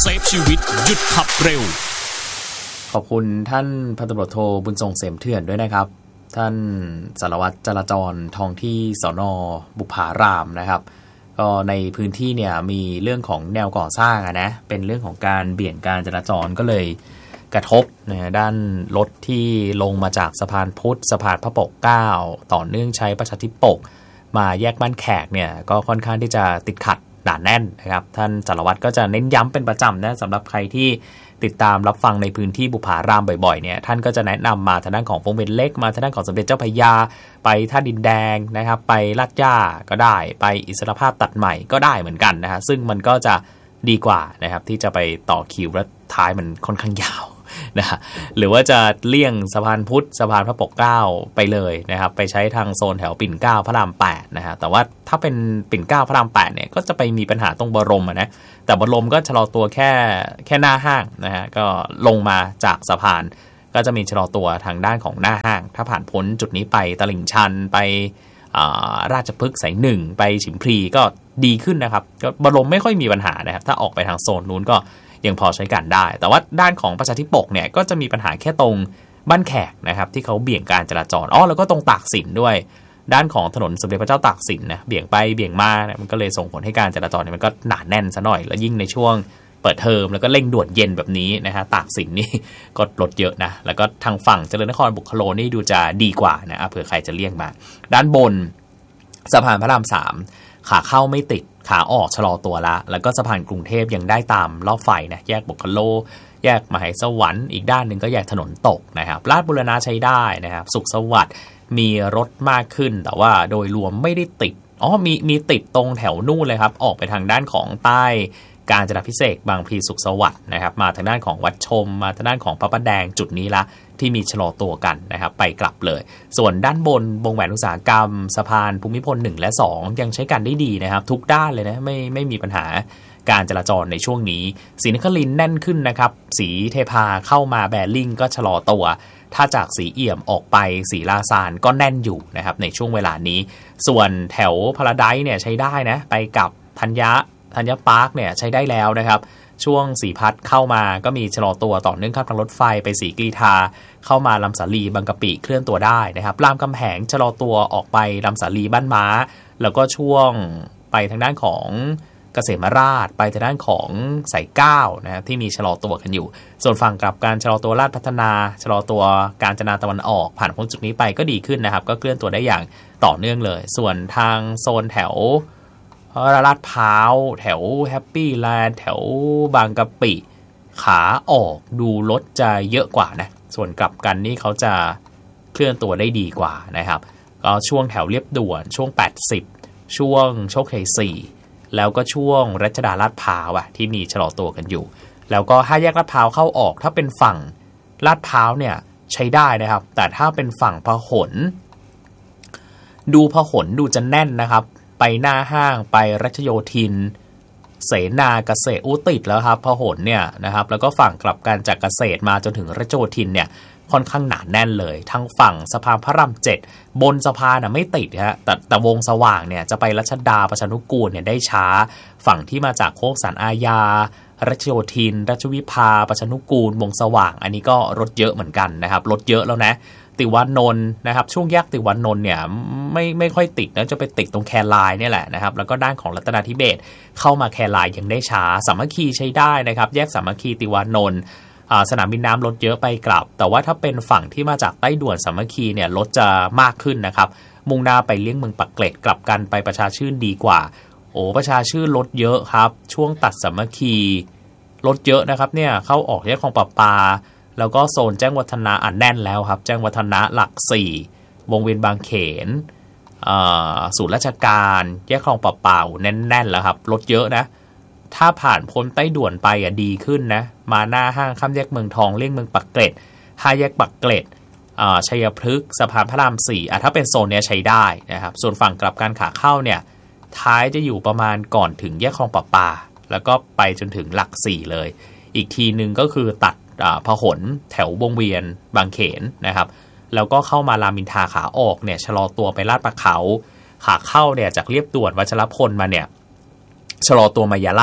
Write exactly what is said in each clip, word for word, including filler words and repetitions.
เซฟชีวิตหยุดขับเร็วขอบคุณท่านพันตำรวจโทบุญทรงเสมเถื่อนด้วยนะครับท่านสารวัตรจราจรท้องที่สน.บุพารามนะครับก็ในพื้นที่เนี่ยมีเรื่องของแนวก่อสร้างอะนะเป็นเรื่องของการเบี่ยงการจราจรก็เลยกระทบนะด้านรถที่ลงมาจากสะพานพุทธสะพานพระปกเกล้าต่อเนื่องใช้ประชาธิปกมาแยกบ้านแขกเนี่ยก็ค่อนข้างที่จะติดขัดหนาแน่นนะครับท่านสารวัตรก็จะเน้นย้ำเป็นประจำนะสำหรับใครที่ติดตามรับฟังในพื้นที่บุพารามบ่อยๆเนี่ยท่านก็จะแนะนำมาทางด้านของวงเวียนเล็กมาทางด้านของสมเด็จเจ้าพระยาไปท่าดินแดงนะครับไปลาดย่าก็ได้ไปอิสรภาพตัดใหม่ก็ได้เหมือนกันนะฮะซึ่งมันก็จะดีกว่านะครับที่จะไปต่อคิวและท้ายมันค่อนข้างยาวนะฮะหรือว่าจะเลี่ยงสะพานพุทธสะพานพระปกเกล้าไปเลยนะครับไปใช้ทางโซนแถวปิ่นเกล้าพระรามแปดนะฮะแต่ว่าถ้าเป็นปิ่นเกล้าพระรามแปดเนี่ยก็จะไปมีปัญหาตรงบรมอ่ะนะแต่บรมก็ชะลอตัวแค่แค่หน้าห้างนะฮะก็ลงมาจากสะพานก็จะมีชะลอตัวทางด้านของหน้าห้างถ้าผ่านพ้นจุดนี้ไปตลิ่งชันไปราชพฤกษ์สายหนึ่งไปฉิมพลีก็ดีขึ้นนะครับก็บรมไม่ค่อยมีปัญหานะครับถ้าออกไปทางโซนนู้นก็ยังพอใช้การได้แต่ว่าด้านของประชาธิปกเนี่ยก็จะมีปัญหาแค่ตรงบ้านแขกนะครับที่เขาเบี่ยงการจราจรอ๋อแล้วก็ตรงตากสินด้วยด้านของถนนสมเด็จพระเจ้าตากสินนะเบี่ยงไปเบี่ยงมาเนี่ยมันก็เลยส่งผลให้การจราจรเนี่ยมันก็หนาแน่นซะหน่อยแล้วยิ่งในช่วงเปิดเทอมแล้วก็เร่งด่วนเย็นแบบนี้นะฮะตากสินนี่ก็รถเยอะนะแล้วก็ทางฝั่งเจริญนครบุคโลนี่ดูจะดีกว่านะเผื่อใครจะเลี่ยงมาด้านบนสะพานพระรามสามขาเข้าไม่ติดขาออกชะลอตัวละแล้วก็สะพานกรุงเทพยังได้ตามรอบไฟนะแยกบุคโลแยกมหาสวรรค์อีกด้านหนึ่งก็แยกถนนตกนะครับลาดบุรณะใช้ได้นะครับสุขสวัสดิ์มีรถมากขึ้นแต่ว่าโดยรวมไม่ได้ติดอ๋อมีมีติดตรงแถวนู่นเลยครับออกไปทางด้านของใต้การจนาภิเษกบางพลีสุขสวัสดิ์นะครับมาทางด้านของวัดชมมาทางด้านของพระประแดงจุดนี้ละที่มีชะลอตัวกันนะครับไปกลับเลยส่วนด้านบนวงแหวนอุตสาหกรรมสะพานภูมิพลหนึ่งและสองยังใช้การได้ดีนะครับทุกด้านเลยนะไม่ไม่มีปัญหาการจราจรในช่วงนี้ศรีนครินทร์แน่นขึ้นนะครับศรีเทพาเข้ามาแบริ่งก็ชะลอตัวถ้าจากศรีเอี่ยมออกไปศรีลาซานก็แน่นอยู่นะครับในช่วงเวลานี้ส่วนแถวพาราไดซ์เนี่ยใช้ได้นะไปกับธัญญะธัญญพาร์คเนี่ยใช้ได้แล้วนะครับช่วงสีพัดเข้ามาก็มีชะลอตัวต่อเนื่องข้ามทางรถไฟไปศรีกรีฑาเข้ามาลำสาลีบางกะปิเคลื่อนตัวได้นะครับรามคำแหงชะลอตัวออกไปลำสาลีบ้านม้าแล้วก็ช่วงไปทางด้านของเกษมราชไปทางด้านของสายเก้านะที่มีชะลอตัวกันอยู่ส่วนฝั่งกลับการชะลอตัวลาดพัฒนาชะลอตัวกาญจนาตะวันออกผ่านพ้นจุดนี้ไปก็ดีขึ้นนะครับก็เคลื่อนตัวได้อย่างต่อเนื่องเลยส่วนทางโซนแถวลาดพร้าวแถวแฮปปี้แลนด์แถวบางกะปิขาออกดูรถจะเยอะกว่านะส่วนกลับกันนี่เขาจะเคลื่อนตัวได้ดีกว่านะครับก็ช่วงแถวเรียบด่วนช่วงแปดสิบช่วงโชคชัยสี่แล้วก็ช่วงรัชดาลาดพร้าวอ่ะที่มีชะลอตัวกันอยู่แล้วก็ห้าแยกลาดพร้าวเข้าออกถ้าเป็นฝั่งลาดพร้าวเนี่ยใช้ได้นะครับแต่ถ้าเป็นฝั่งพหลดูพหลดูจะแน่นนะครับไปหน้าห้างไปรัชโยธินเสนาเกษตรอุติดแล้วครับพหลเนี่ยนะครับแล้วก็ฝั่งกลับกันจากเกษตรมาจนถึงรัชโยธินเนี่ยค่อนข้างหนาแน่นเลยทั้งฝั่งสะพานพระรามเจ็ดบนสะพานน่ะไม่ติดฮะแต่แต่วงสว่างเนี่ยจะไปรัชดาประชานุกูลเนี่ยได้ช้าฝั่งที่มาจากโคกสันอาญารัชโยธินรัชวิภาประชานุกูลวงสว่างอันนี้ก็รถเยอะเหมือนกันนะครับรถเยอะแล้วนะติวานนท์นะครับช่วงแยกติวานนท์เนี่ยไม่ไม่ค่อยติดนะจะไปติดตรงแคไลน์เนี่ยแหละนะครับแล้วก็ด้านของรัตนาธิเบศรเข้ามาแคไลน์ยังได้ช้าสามัคคีใช้ได้นะครับแยกสามัคคีติวานนท์สนามบินน้ำรถเยอะไปกลับแต่ว่าถ้าเป็นฝั่งที่มาจากใต้ด่วนสามัคคีเนี่ยรถจะมากขึ้นนะครับมุ่งหน้าไปเลี่ยงเมืองปักเกร็ดกลับกันไปประชาชื่นดีกว่าโอ้ประชาชื่นรถเยอะครับช่วงตัดสามัคคีรถเยอะนะครับเนี่ยเข้าออกแยกคลองประปาแล้วก็โซนแจ้งวัฒนะอ่ะแน่นแล้วครับแจ้งวัฒนะหลักสี่วงเวียนบางเขนศูนย์ราชการแยกคลองประปาแน่นๆแล้วครับรถเยอะนะถ้าผ่านพ้นใต้ด่วนไปอ่ะดีขึ้นนะมาหน้าห้างข้ามแยกเมืองทองเลี่ยงเมืองปักเกร็ดห้าแยกปักเกร็ดชัยพฤกษ์สะพานพระรามสี่อ่ะถ้าเป็นโซนเนี้ยใช้ได้นะครับส่วนฝั่งกลับการขาเข้าเนี่ยท้ายจะอยู่ประมาณก่อนถึงแยกคลองประปาแล้วก็ไปจนถึงหลักสี่เลยอีกทีนึงก็คือตัดพหลแถววงเวียนบางเขนนะครับแล้วก็เข้ามารามอินทราขาออกเนี่ยชะลอตัวไปลาดปะเขาขาเข้าเนี่ยจากเรียบด่วนวัชรพลมาเนี่ยชะลอตัวมายาลาบ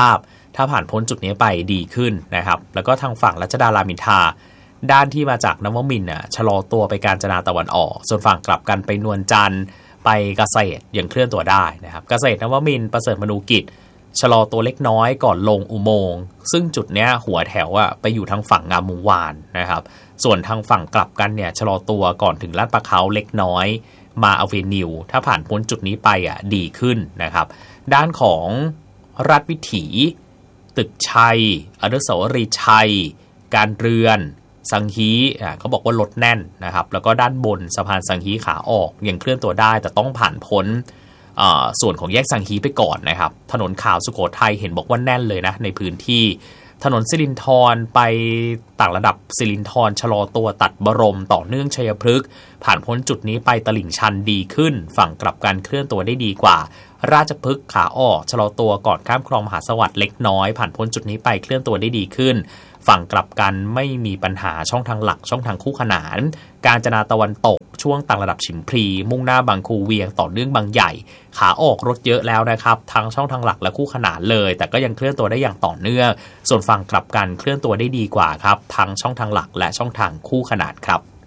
ถ้าผ่านพ้นจุดนี้ไปดีขึ้นนะครับแล้วก็ทางฝั่งรัชดารามินทราด้านที่มาจากนวมินทร์น่ะชะลอตัวไปกาญจนาตะวันออกส่วนฝั่งกลับกันไปนวลจันทร์ไปเกษตรยังเคลื่อนตัวได้นะครับเกษตรนวมินทร์ประเสริฐมนูกิจชะลอตัวเล็กน้อยก่อนลงอุโมงค์ซึ่งจุดเนี้ยหัวแถวอะไปอยู่ทางฝั่งงามวงวานนะครับส่วนทางฝั่งกลับกันเนี่ยชะลอตัวก่อนถึงลาดปลาเขาเล็กน้อยมาอเวนิวถ้าผ่านพ้นจุดนี้ไปอ่ะดีขึ้นนะครับด้านของรัฐวิถีตึกชัยอนุสาวรีย์ชัยการเรือนสังฮีอ่ะเขาบอกว่ารถแน่นนะครับแล้วก็ด้านบนสะพานสังฮีขาออกยังเคลื่อนตัวได้แต่ต้องผ่านพ้นส่วนของแยกสังฮีไปก่อนนะครับถนนข่าวสุโขทัยเห็นบอกว่าแน่นเลยนะในพื้นที่ถนนสิรินธรไปต่างระดับสิรินธรชะลอตัวตัดบรมต่อเนื่องชัยพฤกษ์ผ่านพ้นจุดนี้ไปตลิ่งชันดีขึ้นฝั่งกลับกันเคลื่อนตัวได้ดีกว่าราชพฤกษ์ขาออกชะลอตัวก่อนข้ามคลองมหาสวัสดิ์เล็กน้อยผ่านพ้นจุดนี้ไปเคลื่อนตัวได้ดีขึ้นฝั่งกลับกันไม่มีปัญหาช่องทางหลักช่องทางคู่ขนานกาญจนาตะวันตกช่วงต่างระดับฉิมพลีมุ่งหน้าบางคูเวียงต่อเนื่องบางใหญ่ขาออกรถเยอะแล้วนะครับทั้งช่องทางหลักและคู่ขนานเลยแต่ก็ยังเคลื่อนตัวได้อย่างต่อเนื่องส่วนฝั่งกลับกันเคลื่อนตัวได้ดีกว่าครับทั้งช่องทางหลักและช่องทางคู่ขนานครับ